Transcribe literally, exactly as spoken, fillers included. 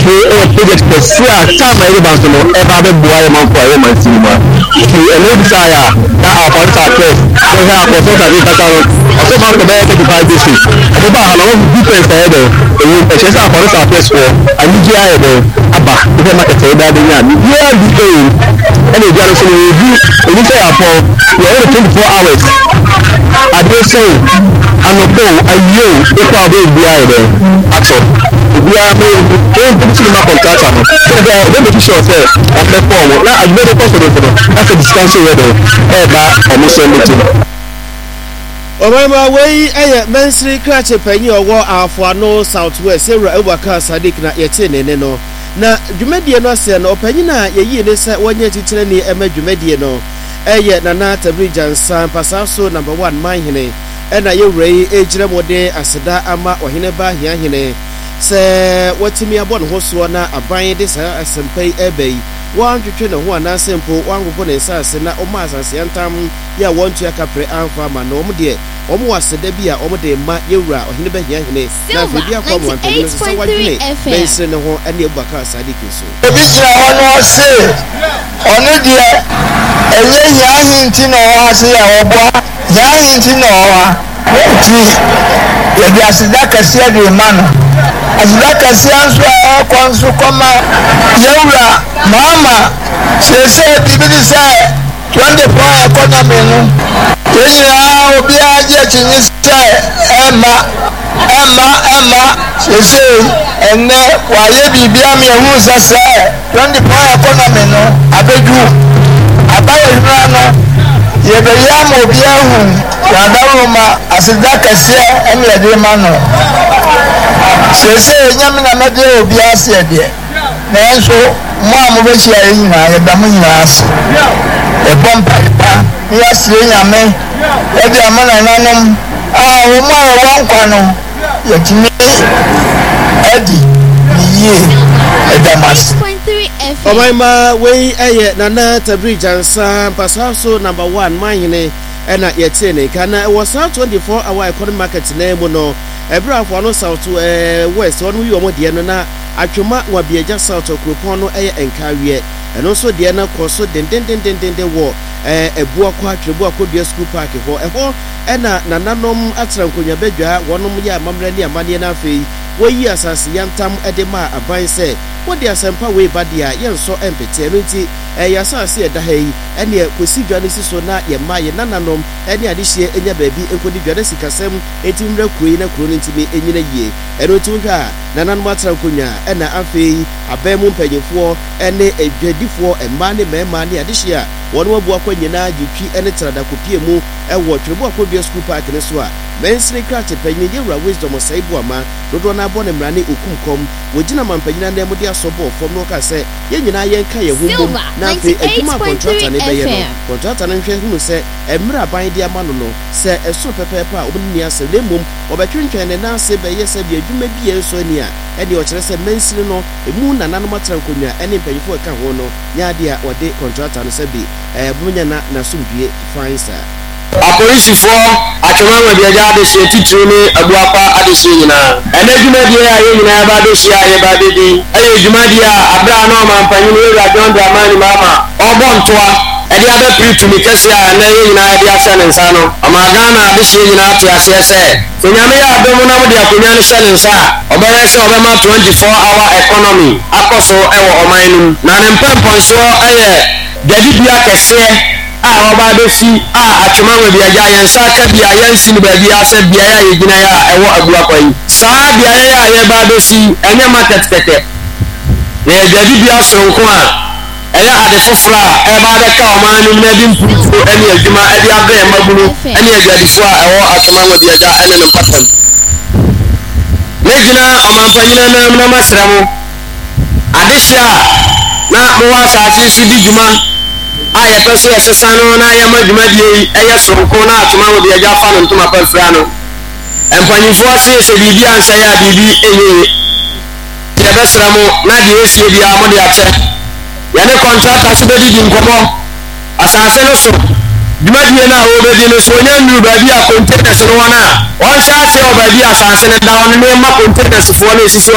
a project for Sia, time I was no ever boy among for a man cinema. To a new desire that our parents are first, they have a sort of Catalan, also about the better five district. About how long difference ahead of the chance our parents are first for, and you hear the Abba, the market say that they are here the game, and the Garrison will do, and you say for only twenty-four hours. I dare say, I'm not going, I know if I will be either. Actually, we are going to see my contract. So they are going to show us on the phone. Now, I'm very confident for them. That's a discussion where they are almost everything. Omama wey eh Mensri Krache penyi owo Afuano Southwest Era Ewaka Sadik na yete nene no na dwumedie no ase na opanyi na yeyi ne se wonye titire ni ema dwumedie no eye na na Tabrijan San Pasaso number one manhene ena yewrei ejire mode aseda ama ohene ba hia hene se watimi abon hoso na aban de sa asempai ebei wan twetwe ne ho anasempo wan gogo ne sase na o ma asase antam ya wontu akapre anfa ma no omde omo waseda bia omde ma yewura ohene ba hia hene na fidi akwa mo antam se wadwene bense ne ho ene Abubakar Sadiq so obi jira hono se onu de enye ya hinti no ase ya obo ya hinti no wa ti ya bi aseda kase de mano aseda kase anso akwanso koma yewura mama se se bibili se twenty-four economy no yenya obi aje tinyi se ema ema ema se se enne waye bibia me hu se se twenty-four economy no abeju abaye no yebe ya mo obi ahu ya daruma asida kase enne de ma no se se nyame na mede obi ase de nanso mo amobechi ayi nyina ye da mo nyina ase e bomba pa ya sire nyame e de amana nanom ah wo mo e wan kwa no ye timi edi ye e da mas Omama wey eye nana Tabrijan San Pasaso number one manhene ena yete ne kana e was twenty-four hour economic market na emu no ebra afo no south eh west wonu yi omo de no na atwoma wabiaja south okropon no eye enkawie eno so de na koso den den den den den wo eh ebuo kwa atwebu akodua school park ho eho ena nananom atrankonya badwa wonom ya amamra ni amane na afei woyi asase yantam edema aban se wodi asempa we badia yenso empete no nti eh yasase eda ha yi ene kosi dwane siso na ye ma ye nananom ene adehye enya baabi enkodi dwane sikasem enti mra kuroi na kuro nti me enyina yie eno tunka nananom atrankonya ena afei abemu mpanyefo ene edwadifo emma ne mema ne adehye a wono abu akwanyina gitwi ene trada kopie mu ewo twebu akodua school park ne so a Mensri Krache penyi yewura wisdom saibu ama dodo na abone mrane okumkom wogina mampanyina na emudi asobo fom no ka se yenyina yenka ye humbo na fe adwuma contractor ne beye no contractor ne hwe hunu se emra ban dia ma no no se eso pepepa obuni ase lemom obetwentwen ne na ase beye se bi adwuma bi enso ni a ene o kire se Mensri no emu nananom atrankonya ene mpanyifo ka ho no nya dia ode contractor no se bi e bunya na na sumdue fine sir apolisi fo atwama mabiaja de se titiri ni abuapa ade se nyina ene dwuma dia aye nyina ba de se aye ba de di aye dwuma dia abra na ma mpanyi ni ra don da mani mama obo ntoa ede abe pritu mi kese a na aye nyina ade ase ne nsa no amaga na ade se nyina ate ase se so nyame ya adomo na mudi akonya ne se ne nsa obere se obema twenty-four hour economy akoso ewo oman num na ne mpempon so aye dedi bia kese a oba do si a atwoma we bia ja yen sa ka bia yen si ni ba bia se bia ya yegina ya ewo agua kwai sa bia ya ya ba do si enye market keke ye jadi bia sonko a eya ade fofra e ba da ka o ma ni na di mputu eni adwuma ade abe e mabulu eni ajadi fo a ewo atwoma we bia ja ene no patam legina o ma panyina na na masramu adehia na mo wa sa ati si di dwuma aya peso yesesano na ya madwumadie eya sonko na atoma wo bia fa no ntoma pafra no empanyifo ase se bibi ansa ya bibi eye ya besramo na de esi bia mo de ache ya ne contractor se bedi di nkomo asase no so dwumadie na wo bedi no so nya nuru ba bia containers no wana on sha se o ba bia asase ne da won ne ma containers fo na esisi